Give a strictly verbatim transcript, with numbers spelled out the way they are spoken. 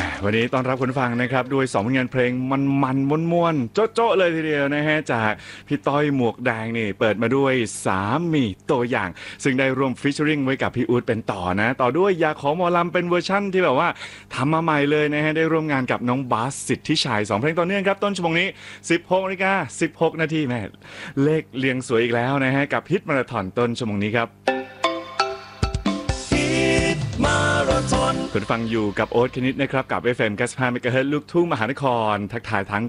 วันนี้ต้อนรับคุณฟังนะครับด้วยสองผลงานเพลงมันๆม่วนๆโจ๊ะๆเลยทีเดียวนะฮะจากพี่ต้อยหมวกแดงนี่เปิดมาด้วยสามีตัวอย่างซึ่งได้ร่วมฟิชเชอริงไว้กับพี่อู๊ดเป็นต่อนะต่อด้วยอยากขอหมอลำเป็นเวอร์ชั่นที่แบบว่าทำมาใหม่เลยนะฮะได้ร่วมงานกับน้องบาสสิทธิชัยสองเพลงต่อเนื่องครับต้นชั่วโมงนี้สิบหกนาฬิกาสิบหกนาทีแม่เลขเรียงสวยอีกแล้วนะฮะกับฮิตมาราธอนต้นชั่วโมงนี้ครับคุณฟังอยู่กับโอ๊ตคณิตนะครับกับ เอฟ เอ็ม เก้าสิบห้า เมกะเฮิรตซ์ ลูกทุ่งมหานครทักทายทั้ง